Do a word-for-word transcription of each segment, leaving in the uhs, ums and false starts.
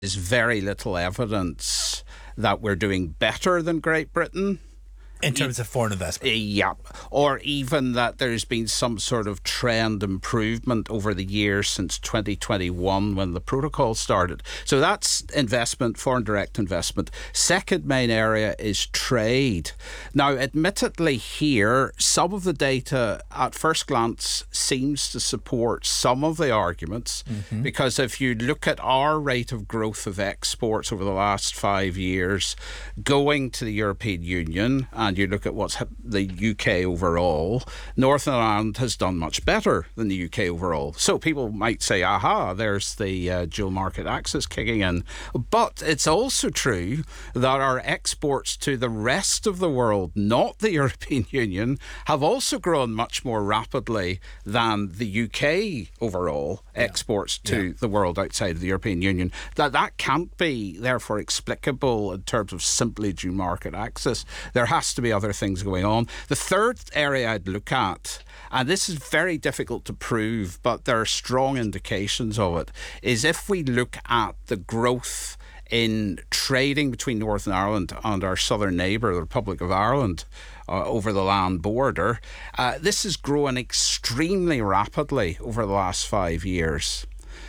is very little evidence that we're doing better than Great Britain. In terms of foreign investment? Yeah. Or even that there's been some sort of trend improvement over the years since twenty twenty-one when the protocol started. So that's investment, foreign direct investment. Second main area is trade. Now, admittedly here, some of the data at first glance seems to support some of the arguments, mm-hmm. because if you look at our rate of growth of exports over the last five years, going to the European Union, and you look at what's the U K overall, Northern Ireland has done much better than the U K overall. So people might say, aha, there's the uh, dual market access kicking in. But it's also true that our exports to the rest of the world, not the European Union, have also grown much more rapidly than the U K overall yeah. exports to yeah. the world outside of the European Union. That that can't be, therefore, explicable in terms of simply dual market access. There has to be other things going on. The third area I'd look at, and this is very difficult to prove, but there are strong indications of it, is if we look at the growth in trading between Northern Ireland and our southern neighbour, the Republic of Ireland, uh, over the land border. Uh, this is growing extremely rapidly over the last five years.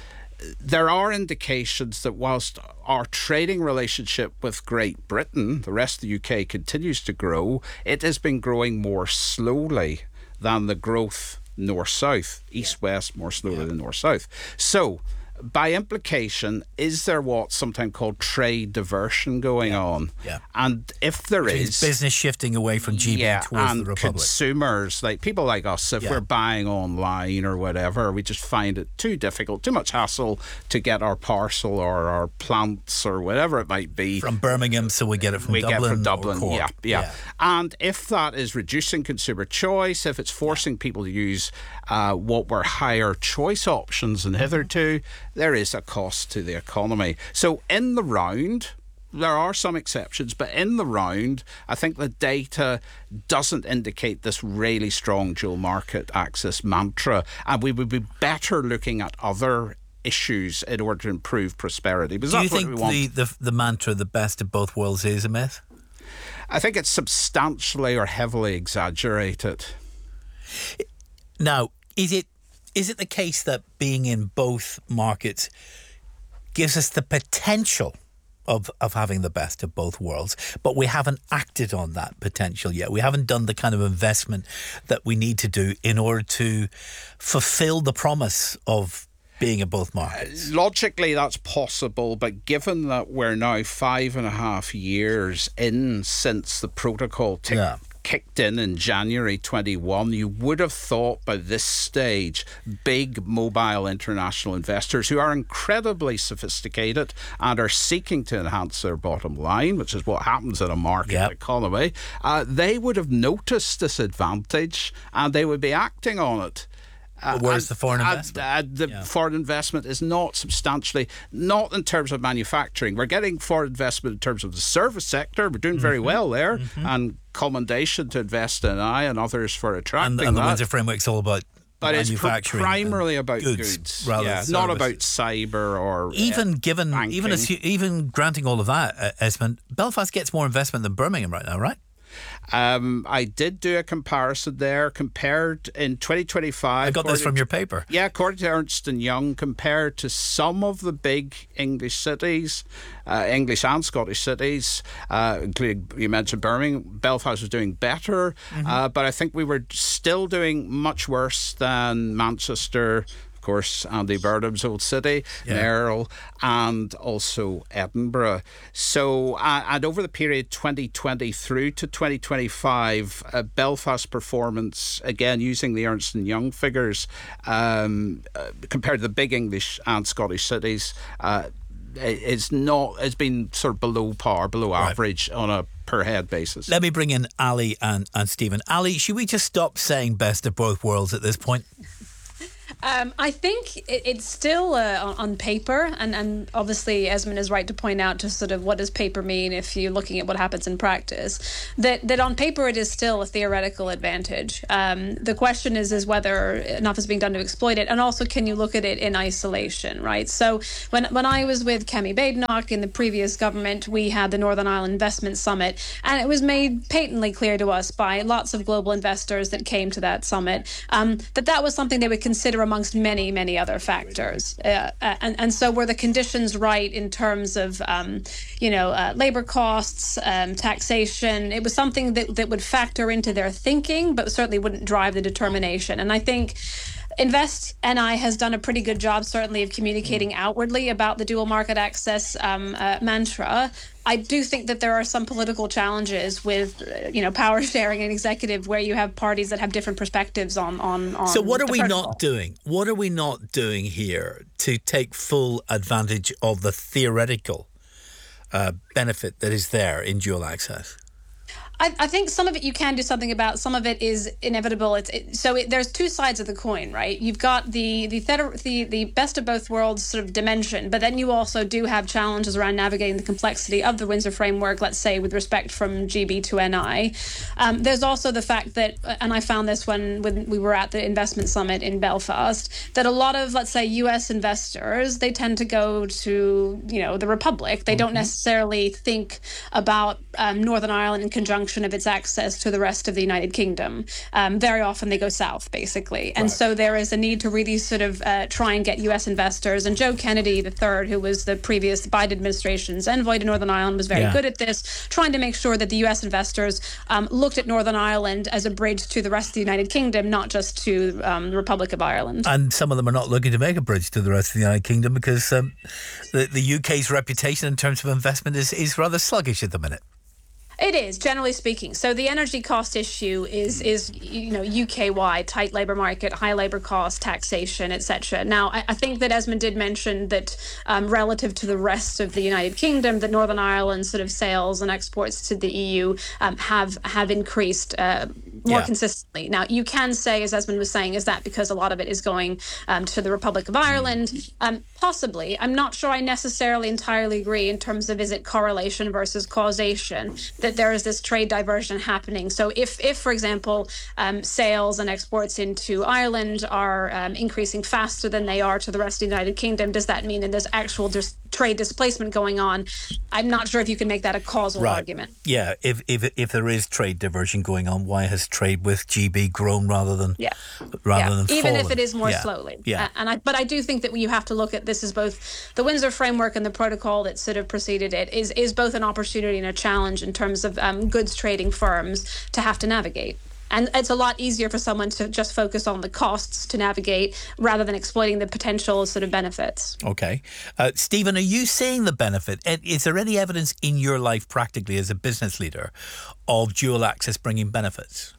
There are indications that whilst our trading relationship with Great Britain, the rest of the U K, continues to grow, it has been growing more slowly than the growth north-south, east-west, more slowly yeah. than north-south. So, by implication, is there what's sometimes called trade diversion going yeah. on? Yeah. And if there Which is... business shifting away from G B yeah, towards and the Republic. consumers, like people like us, if yeah. we're buying online or whatever, we just find it too difficult, too much hassle to get our parcel or our plants or whatever it might be. From Birmingham, so we get it from we Dublin. We get from Dublin, or yeah, yeah, yeah. And if that is reducing consumer choice, if it's forcing yeah. people to use uh, what were higher choice options than hitherto, there is a cost to the economy. So in the round, there are some exceptions, but in the round, I think the data doesn't indicate this really strong dual market access mantra, and we would be better looking at other issues in order to improve prosperity. Because Do you that's think what we want. The, the, the mantra, the best of both worlds, is a myth? I think it's substantially or heavily exaggerated. Now, is it is it the case that being in both markets gives us the potential of, of having the best of both worlds, but we haven't acted on that potential yet? We haven't done the kind of investment that we need to do in order to fulfill the promise of being in both markets. Uh, logically, that's possible, but given that we're now five and a half years in since the protocol t- yeah. kicked in in January twenty-one, you would have thought by this stage big mobile international investors who are incredibly sophisticated and are seeking to enhance their bottom line, which is what happens in a market yep. economy, uh, they would have noticed this advantage and they would be acting on it. Uh, Where's the foreign investment? Uh, the yeah. foreign investment is not substantially, not in terms of manufacturing. We're getting foreign investment in terms of the service sector. We're doing mm-hmm. very well there. Mm-hmm. And commendation to Invest in I and others for attracting and, and that. the Windsor Framework's all about But it's pr- primarily about goods, goods rather yeah, than not about cyber or even uh, given banking. even as you, even granting all of that, uh, Esmond, Belfast gets more investment than Birmingham right now, right? Um, I did do a comparison there, compared in twenty twenty-five. I got this from your paper. Yeah, according to Ernst and Young, compared to some of the big English cities, uh, English and Scottish cities, uh, including, you mentioned Birmingham, Belfast was doing better, mm-hmm. uh, but I think we were still doing much worse than Manchester, of course, Andy Burnham's old city, yeah. Merrill, and also Edinburgh. So, uh, and over the period twenty twenty through to twenty twenty-five, uh, Belfast performance, again using the Ernst and Young figures, um, uh, compared to the big English and Scottish cities, uh, it's not. It's been sort of below par, below right. average on a per head basis. Let me bring in Ali and and Stephen. Ali, should we just stop saying best of both worlds at this point? Um, I think it, it's still uh, on, on paper, and, and obviously Esmond is right to point out just sort of what does paper mean if you're looking at what happens in practice, that that on paper it is still a theoretical advantage. Um, the question is is whether enough is being done to exploit it, and also can you look at it in isolation, right? So when when I was with Kemi Badenoch in the previous government, we had the Northern Ireland Investment Summit, and it was made patently clear to us by lots of global investors that came to that summit um, that that was something they would consider amongst many, many other factors. Uh, and, and so were the conditions right in terms of, um, you know, uh, labor costs, um, taxation? It was something that, that would factor into their thinking, but certainly wouldn't drive the determination. And I think Invest N I has done a pretty good job, certainly, of communicating outwardly about the dual market access um, uh, mantra. I do think that there are some political challenges with, uh, you know, power sharing and executive, where you have parties that have different perspectives on on. on so what are we protocol. not doing? What are we not doing here to take full advantage of the theoretical uh, benefit that is there in dual access? I, I think some of it you can do something about. Some of it is inevitable. It's it, so it, there's two sides of the coin, right? You've got the the, theta, the the best of both worlds sort of dimension, but then you also do have challenges around navigating the complexity of the Windsor framework. Let's say with respect from G B to N I. Um, there's also the fact that, and I found this when when we were at the investment summit in Belfast, that a lot of, let's say, U S investors, they tend to go to, you know, the Republic. They mm-hmm. don't necessarily think about um, Northern Ireland in conjunction of its access to the rest of the United Kingdom. Um, very often they go south, basically. And right. so there is a need to really sort of uh, try and get U S investors. And Joe Kennedy the third, who was the previous Biden administration's envoy to Northern Ireland, was very yeah. good at this, trying to make sure that the U S investors um, looked at Northern Ireland as a bridge to the rest of the United Kingdom, not just to um, the Republic of Ireland. And some of them are not looking to make a bridge to the rest of the United Kingdom because um, the, the U K's reputation in terms of investment is, is rather sluggish at the minute. It is, generally speaking. So the energy cost issue is, is you know, U K-wide, tight labour market, high labour cost, taxation, et cetera. Now, I, I think that Esmond did mention that um, relative to the rest of the United Kingdom, that Northern Ireland's sort of sales and exports to the E U um, have have increased uh, more yeah. consistently. Now, you can say, as Esmond was saying, is that because a lot of it is going um, to the Republic of Ireland? Um, possibly. I'm not sure I necessarily entirely agree in terms of is it correlation versus causation, that there is this trade diversion happening. So if, if for example, um, sales and exports into Ireland are um, increasing faster than they are to the rest of the United Kingdom, does that mean that there's actual dis- trade displacement going on? I'm not sure if you can make that a causal right. argument. Yeah, if, if if there is trade diversion going on, why has trade with G B grown rather than yeah. rather yeah. than even fallen? if it is more yeah. slowly? Yeah. Uh, and I, but I do think that you have to look at this as both the Windsor framework and the protocol that sort of preceded it is is both an opportunity and a challenge in terms of um, goods trading firms to have to navigate. And it's a lot easier for someone to just focus on the costs to navigate rather than exploiting the potential sort of benefits. Okay. Uh, Stephen, are you seeing the benefit? Is there any evidence in your life practically as a business leader of dual access bringing benefits?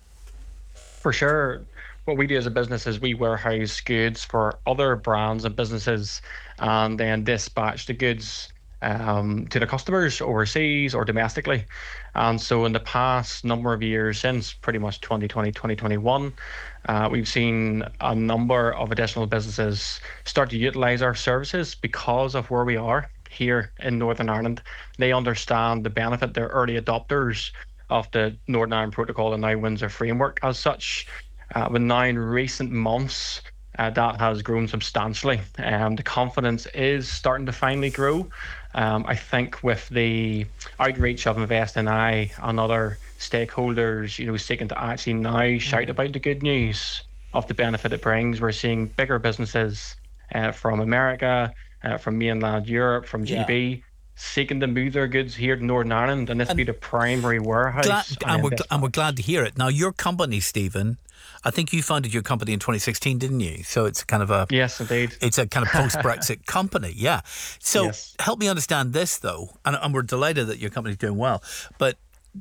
For sure. What we do as a business is we warehouse goods for other brands and businesses and then dispatch the goods um, to the customers overseas or domestically. And so in the past number of years, since pretty much twenty twenty, twenty twenty-one, uh, we've seen a number of additional businesses start to utilise our services because of where we are here in Northern Ireland. They understand the benefit. They're early adopters of the Northern Ireland Protocol and now Windsor Framework as such. Uh, but now in recent months, uh, that has grown substantially. Um, the confidence is starting to finally grow. Um, I think with the outreach of Invest N I and other stakeholders, you know, seeking to actually now shout about the good news of the benefit it brings. We're seeing bigger businesses uh, from America, uh, from mainland Europe, from G B, yeah. seeking to move their goods here to Northern Ireland, and this and be the primary warehouse. Glad, and, we're, and we're glad to hear it. Now, your company, Stephen, I think you founded your company in twenty sixteen, didn't you? So it's kind of a... Yes, indeed. It's a kind of post-Brexit company, yeah. So yes. help me understand this, though, and, and we're delighted that your company's doing well, but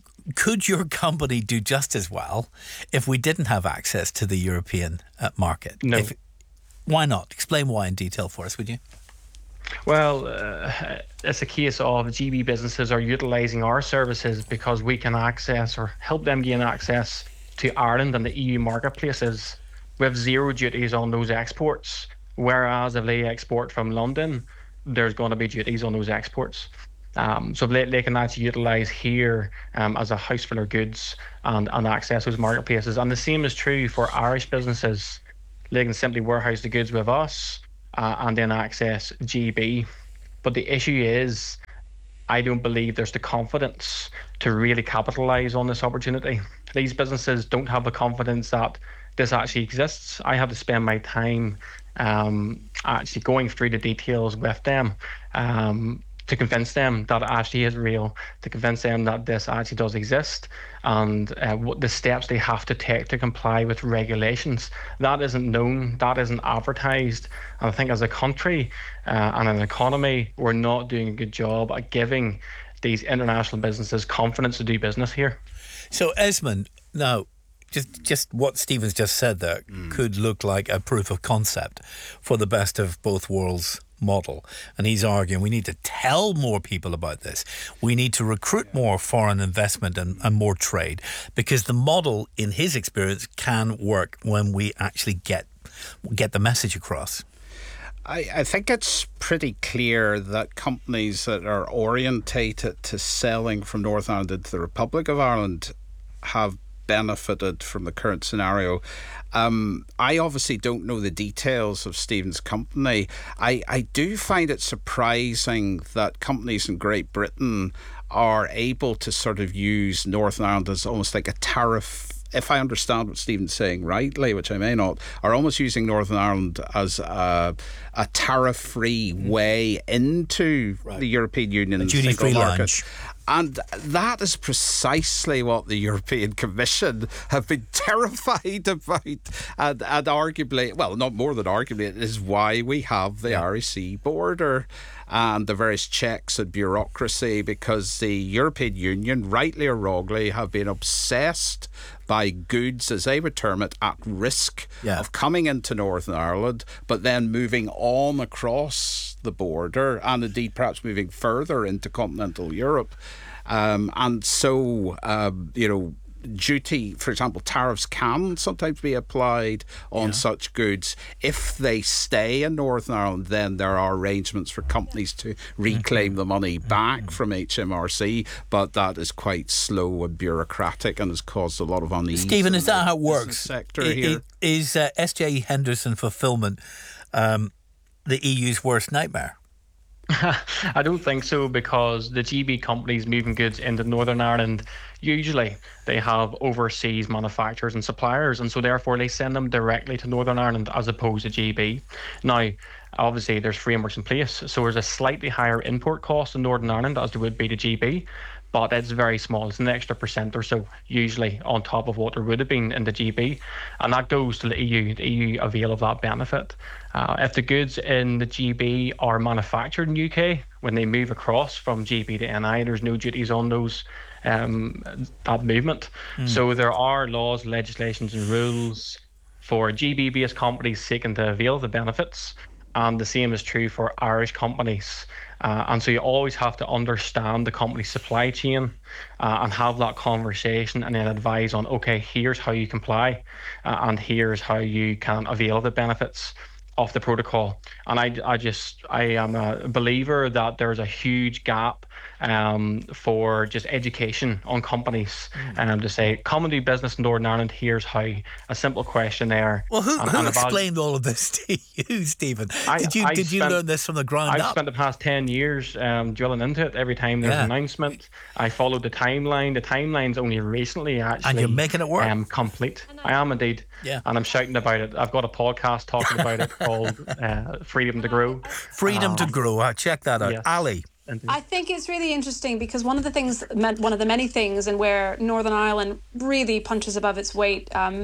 could your company do just as well if we didn't have access to the European uh, market? No. If, why not? Explain why in detail for us, would you? Well, uh, it's a case of G B businesses are utilising our services because we can access or help them gain access to Ireland and the E U marketplaces we have zero duties on those exports. Whereas if they export from London, there's going to be duties on those exports. Um, so they, they can actually utilise here um, as a house full of goods and, and access those marketplaces. And the same is true for Irish businesses. They can simply warehouse the goods with us uh, and then access G B. But the issue is, I don't believe there's the confidence to really capitalise on this opportunity. These businesses don't have the confidence that this actually exists. I have to spend my time um, actually going through the details with them um, to convince them that it actually is real, to convince them that this actually does exist, and uh, what the steps they have to take to comply with regulations. That isn't known, that isn't advertised. And I think as a country uh, and an economy, we're not doing a good job at giving these international businesses confidence to do business here. So, Esmond, now, just just what Stephen's just said there mm. could look like a proof of concept for the best of both worlds model. And he's arguing we need to tell more people about this. We need to recruit more foreign investment and, and more trade, because the model, in his experience, can work when we actually get get the message across. I, I think it's pretty clear that companies that are orientated to selling from Northern Ireland into the Republic of Ireland have benefited from the current scenario. Um, I obviously don't know the details of Stephen's company. I, I do find it surprising that companies in Great Britain are able to sort of use Northern Ireland as almost like a tariff, if I understand what Stephen's saying rightly, which I may not, are almost using Northern Ireland as a, a tariff-free mm. way into right. the European Union. A duty-free lounge. And that is precisely what the European Commission have been terrified about. And, and arguably, well, not more than arguably, it is why we have the yeah. R E C border and the various checks and bureaucracy, because the European Union, rightly or wrongly, have been obsessed by goods, as they would term it, at risk yeah. of coming into Northern Ireland, but then moving on across the border and indeed perhaps moving further into continental Europe. Um, and so, uh, you know, duty, for example, tariffs can sometimes be applied on yeah. such goods. If they stay in Northern Ireland, then there are arrangements for companies to reclaim the money back from H M R C, but that is quite slow and bureaucratic and has caused a lot of unease. Stephen, is that how it works? Sector it, here. It, is uh, S J Henderson Fulfilment um, the E U's worst nightmare? I don't think so, because the G B companies moving goods into Northern Ireland, usually they have overseas manufacturers and suppliers, and so therefore they send them directly to Northern Ireland as opposed to G B. Now, obviously there's frameworks in place, so there's a slightly higher import cost in Northern Ireland as there would be to G B, but it's very small. It's an extra percent or so, usually on top of what there would have been in the G B, and that goes to the E U. The E U avail of that benefit. Uh, if the goods in the G B are manufactured in U K, when they move across from G B to N I, there's no duties on those um, that movement. Mm. So there are laws, legislations, and rules for G B-based companies seeking to avail the benefits, and the same is true for Irish companies. Uh, and so you always have to understand the company's supply chain uh, and have that conversation, and then advise on, okay, here's how you comply uh, and here's how you can avail the benefits of the protocol. And I, I just, I am a believer that there's a huge gap um, for just education on companies, and mm. um, to say, come and do business in Northern Ireland, here's how. A simple questionnaire. Well, who, and, who and explained about, all of this to you, Stephen? I, did you I did you spent, learn this from the ground I've up? I've spent the past ten years um, drilling into it. Every time there's yeah. an announcement, I followed the timeline. The timeline's only recently actually and you're making it work. Um, complete. I am indeed. Yeah. And I'm shouting about it. I've got a podcast talking about it called uh, Freedom to Grow. Freedom um, to Grow. Uh, check that out. Yes. Ali. I think it's really interesting, because one of the things, one of the many things, and where Northern Ireland really punches above its weight um,